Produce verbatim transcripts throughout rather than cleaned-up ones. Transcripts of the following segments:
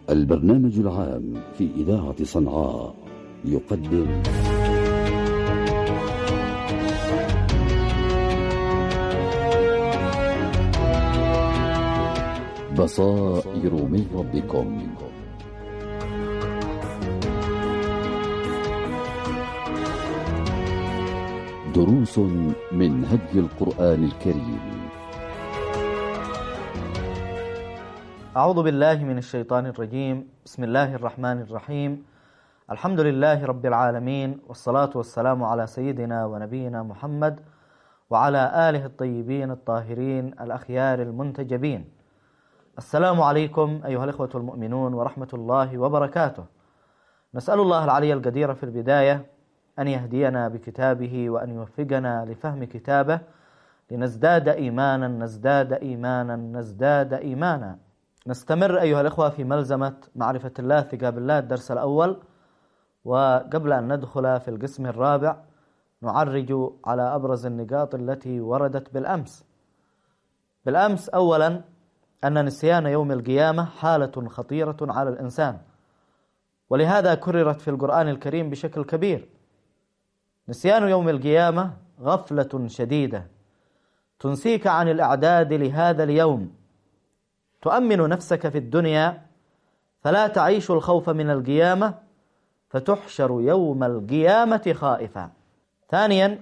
البرنامج العام في إذاعة صنعاء يقدم بصائر من ربكم. دروس من هدي القرآن الكريم. أعوذ بالله من الشيطان الرجيم. بسم الله الرحمن الرحيم. الحمد لله رب العالمين، والصلاة والسلام على سيدنا ونبينا محمد وعلى آله الطيبين الطاهرين الأخيار المنتجبين. السلام عليكم أيها الإخوة المؤمنون ورحمة الله وبركاته. نسأل الله العلي القدير في البداية أن يهدينا بكتابه وأن يوفقنا لفهم كتابه لنزداد إيمانا نزداد إيمانا نزداد إيمانا. نستمر أيها الإخوة في ملزمة معرفة الله ثقة بالله الدرس الأول، وقبل أن ندخل في القسم الرابع نعرج على أبرز النقاط التي وردت بالأمس. بالأمس أولا أن نسيان يوم القيامة حالة خطيرة على الإنسان، ولهذا كررت في القرآن الكريم بشكل كبير. نسيان يوم القيامة غفلة شديدة تنسيك عن الإعداد لهذا اليوم، تؤمن نفسك في الدنيا فلا تعيش الخوف من القيامة، فتحشر يوم القيامة خائفا. ثانيا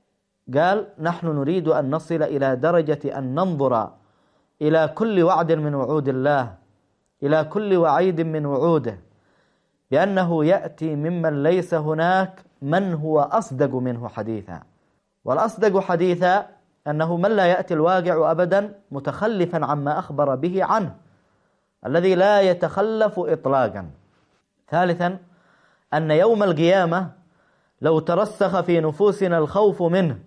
قال نحن نريد أن نصل إلى درجة أن ننظر إلى كل وعد من وعود الله، إلى كل وعيد من وعوده، بأنه يأتي ممن ليس هناك من هو أصدق منه حديثا. والأصدق حديثا أنه من لا يأتي الواقع أبدا متخلفا عما أخبر به عنه، الذي لا يتخلف إطلاقا. ثالثا أن يوم القيامة لو ترسخ في نفوسنا الخوف منه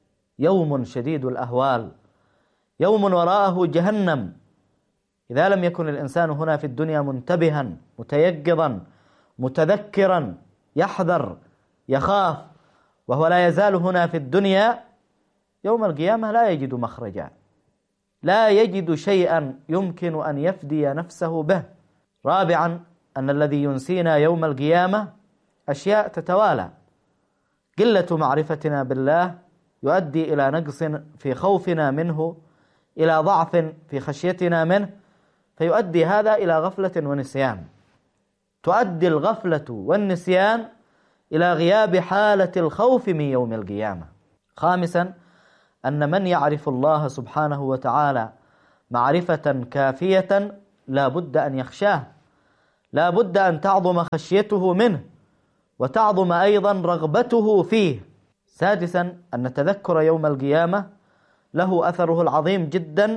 يوم شديد الأهوال، يوم وراءه جهنم. إذا لم يكن الإنسان هنا في الدنيا منتبها متيقظا متذكرا يحذر يخاف، وهو لا يزال هنا في الدنيا، يوم القيامة لا يجد مخرجا، لا يجد شيئا يمكن أن يفدي نفسه به. رابعا أن الذي ينسينا يوم القيامة أشياء تتوالى. قلة معرفتنا بالله يؤدي إلى نقص في خوفنا منه، إلى ضعف في خشيتنا منه، فيؤدي هذا إلى غفلة ونسيان. تؤدي الغفلة والنسيان إلى غياب حالة الخوف من يوم القيامة. خامسا أن من يعرف الله سبحانه وتعالى معرفة كافية لا بد أن يخشاه، لا بد أن تعظم خشيته منه وتعظم أيضا رغبته فيه. سادسا أن تذكر يوم القيامة له أثره العظيم جدا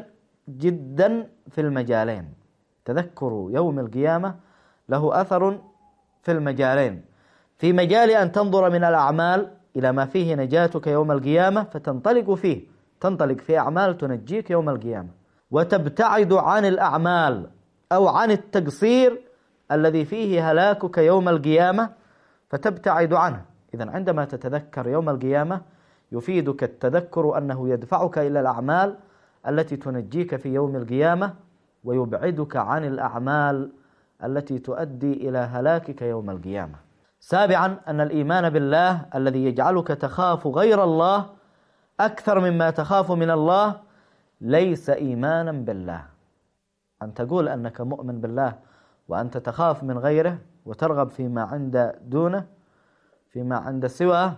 جدا في المجالين. تذكر يوم القيامة له أثر في المجالين، في مجال أن تنظر من الأعمال إلى ما فيه نجاتك يوم القيامة فتنطلق فيه، تنطلق في أعمال تنجيك يوم القيامة، وتبتعد عن الأعمال أو عن التقصير الذي فيه هلاكك يوم القيامة فتبتعد عنه. إذن عندما تتذكر يوم القيامة يفيدك التذكر أنه يدفعك إلى الأعمال التي تنجيك في يوم القيامة، ويبعدك عن الأعمال التي تؤدي إلى هلاكك يوم القيامة. سابعا أن الإيمان بالله الذي يجعلك تخاف غير الله أكثر مما تخاف من الله ليس إيمانا بالله. أن تقول أنك مؤمن بالله وأنت تخاف من غيره وترغب فيما عند دونه، فيما عند سواه.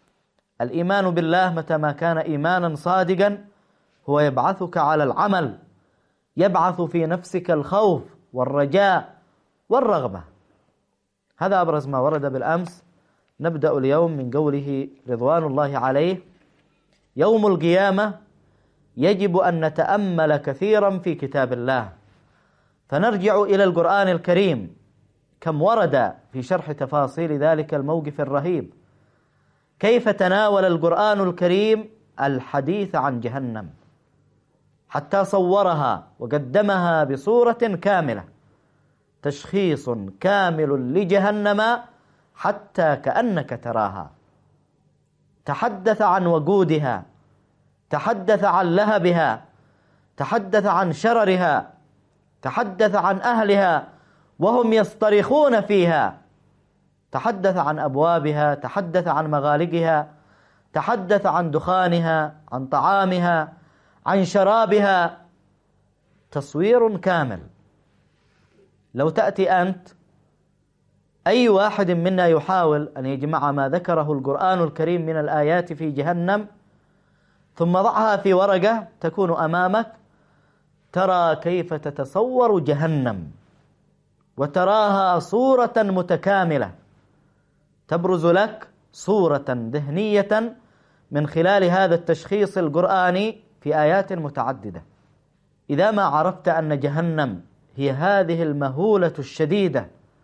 الإيمان بالله متى ما كان إيمانا صادقا هو يبعثك على العمل، يبعث في نفسك الخوف والرجاء والرغبة. هذا أبرز ما ورد بالأمس. نبدأ اليوم من قوله رضوان الله عليه: يوم القيامة يجب أن نتأمل كثيرا في كتاب الله، فنرجع إلى القرآن الكريم كم ورد في شرح تفاصيل ذلك الموقف الرهيب. كيف تناول القرآن الكريم الحديث عن جهنم حتى صورها وقدمها بصورة كاملة، تشخيص كامل لجهنم حتى كأنك تراها. تحدث عن وقودها، تحدث عن لهبها، تحدث عن شررها، تحدث عن أهلها وهم يصطرخون فيها. تحدث عن أبوابها، تحدث عن مغالقها، تحدث عن دخانها، عن طعامها، عن شرابها، تصوير كامل. لو تأتي أنت، أي واحد منا يحاول أن يجمع ما ذكره القرآن الكريم من الآيات في جهنم ثم ضعها في ورقة تكون أمامك، ترى كيف تتصور جهنم وتراها صورة متكاملة، تبرز لك صورة ذهنية من خلال هذا التشخيص القرآني في آيات متعددة. إذا ما عرفت أن جهنم هي هذه المهولة الشديدة،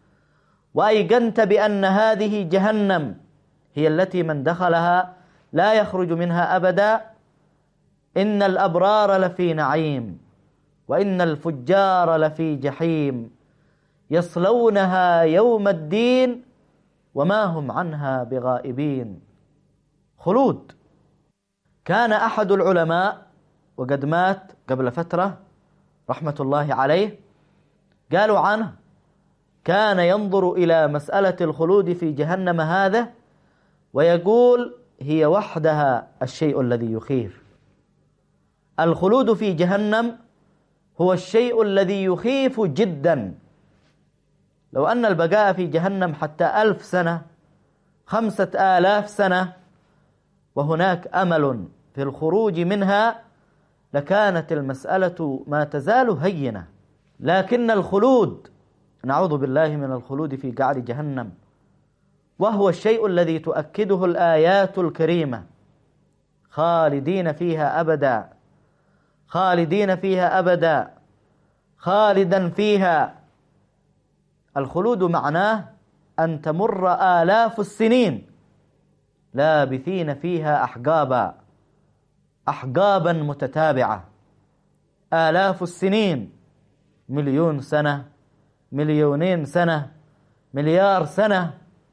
وأيقنت بأن هذه جهنم هي التي من دخلها لا يخرج منها أبدا، إن الأبرار لفي نعيم وإن الفجار لفي جحيم يصلونها يوم الدين وما هم عنها بغائبين. خلود. كان أحد العلماء وقد مات قبل فترة رحمة الله عليه، قالوا عنه كان ينظر إلى مسألة الخلود في جهنم هذا ويقول هي وحدها الشيء الذي يخيف. الخلود في جهنم هو الشيء الذي يخيف جدا. لو أن البقاء في جهنم حتى ألف سنة، خمسة آلاف سنة، وهناك أمل في الخروج منها، لكانت المسألة ما تزال هينة. لكن الخلود، نعوذ بالله من الخلود في قعر جهنم، وهو الشيء الذي تؤكده الآيات الكريمة، خالدين فيها أبدا، خالدين فيها أبدا، خالدا فيها. الخلود معناه أن تمر آلاف السنين لابثين فيها أحقابا، أحقابا متتابعة، آلاف السنين، مليون سنة، مليونين سنة، مليار سنة.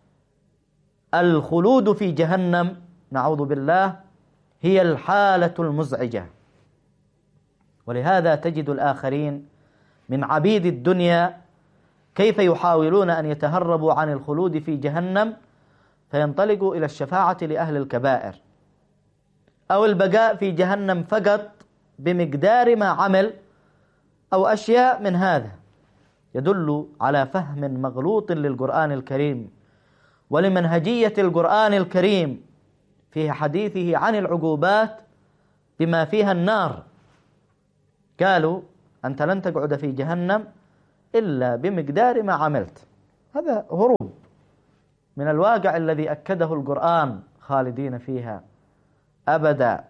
الخلود في جهنم نعوذ بالله هي الحالة المزعجة. ولهذا تجد الآخرين من عبيد الدنيا كيف يحاولون أن يتهربوا عن الخلود في جهنم، فينطلقوا إلى الشفاعة لأهل الكبائر أو البقاء في جهنم فقط بمقدار ما عمل أو أشياء من هذا، يدل على فهم مغلوط للقرآن الكريم ولمنهجية القرآن الكريم في حديثه عن العقوبات بما فيها النار. قالوا أنت لن تقعد في جهنم إلا بمقدار ما عملت. هذا هروب من الواقع الذي أكده القرآن، خالدين فيها أبدا.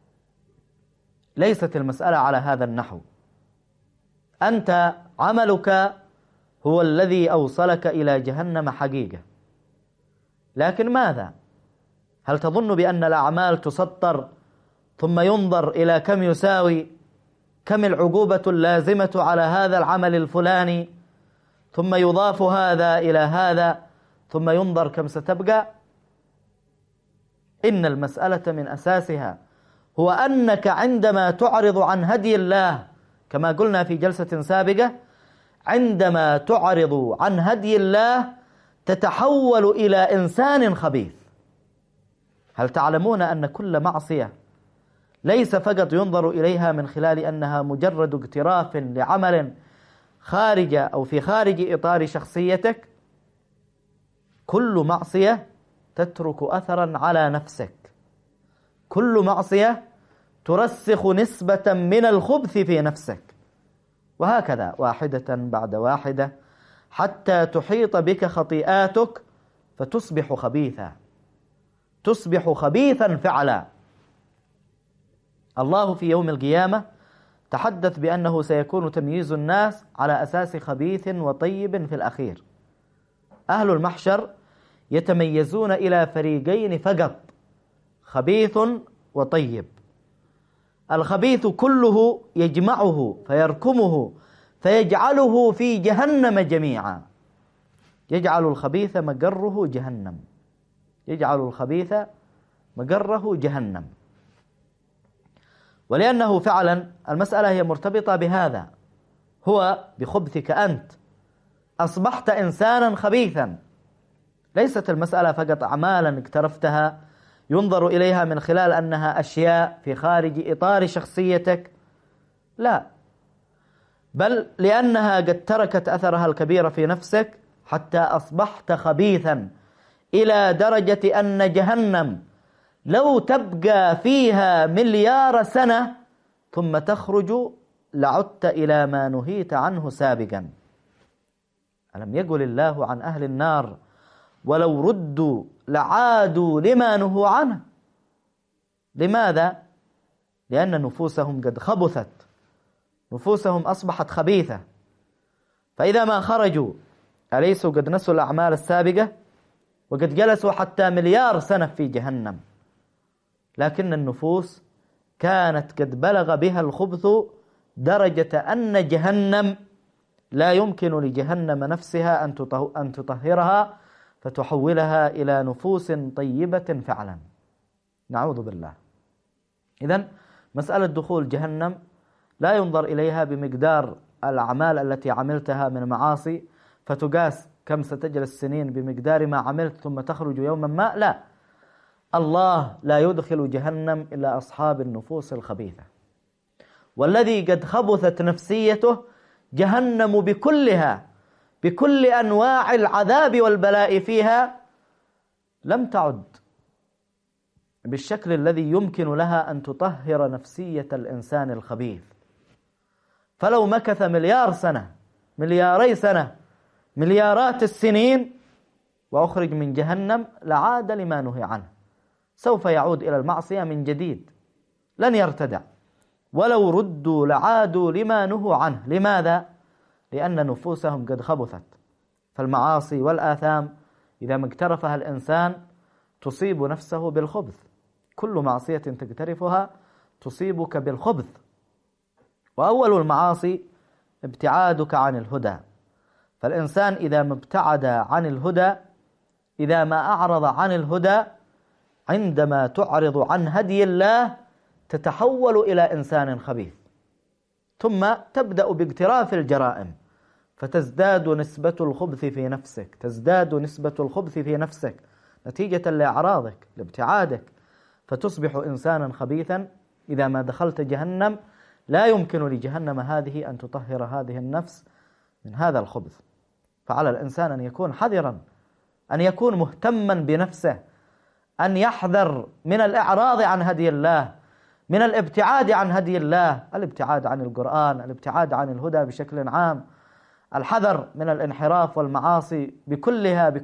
ليست المسألة على هذا النحو. أنت عملك هو الذي أوصلك إلى جهنم حقيقة، لكن ماذا؟ هل تظن بأن الأعمال تسطر ثم ينظر إلى كم يساوي، كم العقوبة اللازمة على هذا العمل الفلاني، ثم يضاف هذا إلى هذا، ثم ينظر كم ستبقى؟ إن المسألة من أساسها هو أنك عندما تعرض عن هدي الله، كما قلنا في جلسة سابقة، عندما تعرض عن هدي الله تتحول إلى إنسان خبيث. هل تعلمون أن كل معصية ليس فقط ينظر إليها من خلال أنها مجرد اقتراف لعمل خارج أو في خارج إطار شخصيتك؟ كل معصية تترك أثرا على نفسك، كل معصية ترسخ نسبة من الخبث في نفسك، وهكذا واحدة بعد واحدة حتى تحيط بك خطيئاتك فتصبح خبيثا، تصبح خبيثا فعلا. الله في يوم القيامة تحدث بأنه سيكون تمييز الناس على أساس خبيث وطيب في الأخير. أهل المحشر يتميزون إلى فريقين فقط، خبيث وطيب. الخبيث كله يجمعه فيركمه فيجعله في جهنم جميعا، يجعل الخبيث مقره جهنم، يجعل الخبيث مقره جهنم. ولأنه فعلا المسألة هي مرتبطة بهذا، هو بخبثك أنت، أصبحت إنسانا خبيثا. ليست المسألة فقط أعمالا اقترفتها ينظر إليها من خلال أنها أشياء في خارج إطار شخصيتك، لا، بل لأنها قد تركت أثرها الكبير في نفسك حتى أصبحت خبيثا إلى درجة أن جهنم لو تبقى فيها مليار سنة ثم تخرج لعدت إلى ما نهيت عنه سابقا. ألم يقل الله عن أهل النار ولو ردوا لعادوا لما نهوا عنه؟ لماذا؟ لأن نفوسهم قد خبثت، نفوسهم أصبحت خبيثة، فإذا ما خرجوا أليسوا قد نسوا الأعمال السابقة وقد جلسوا حتى مليار سنة في جهنم؟ لكن النفوس كانت قد بلغ بها الخبث درجة أن جهنم لا يمكن لجهنم نفسها أن تطهرها فتحولها إلى نفوس طيبة فعلا. نعوذ بالله. إذن مسألة دخول جهنم لا ينظر إليها بمقدار الأعمال التي عملتها من معاصي فتقاس كم ستجلس سنين بمقدار ما عملت ثم تخرج يوما ما، لا، الله لا يدخل جهنم إلا أصحاب النفوس الخبيثة، والذي قد خبثت نفسيته جهنم بكلها بكل أنواع العذاب والبلاء فيها لم تعد بالشكل الذي يمكن لها أن تطهر نفسية الإنسان الخبيث. فلو مكث مليار سنة، ملياري سنة، مليارات السنين وأخرج من جهنم لعاد لما نهي عنه، سوف يعود إلى المعصية من جديد، لن يرتدع. ولو ردوا لعادوا لما نهوا عنه. لماذا؟ لأن نفوسهم قد خبثت. فالمعاصي والآثام إذا ما اقترفها الإنسان تصيب نفسه بالخبث، كل معصية تقترفها تصيبك بالخبث. وأول المعاصي ابتعادك عن الهدى. فالإنسان إذا ما ابتعد عن الهدى، إذا ما أعرض عن الهدى، عندما تعرض عن هدي الله تتحول إلى إنسان خبيث، ثم تبدأ باقتراف الجرائم فتزداد نسبة الخبث في نفسك، تزداد نسبة الخبث في نفسك نتيجة لإعراضك لابتعادك، فتصبح إنسانا خبيثا. إذا ما دخلت جهنم لا يمكن لجهنم هذه أن تطهر هذه النفس من هذا الخبث. فعلى الإنسان أن يكون حذرا، أن يكون مهتما بنفسه، أن يحذر من الإعراض عن هدي الله، من الابتعاد عن هدي الله، الابتعاد عن القرآن، الابتعاد عن الهدى بشكل عام، الحذر من الانحراف والمعاصي بكلها.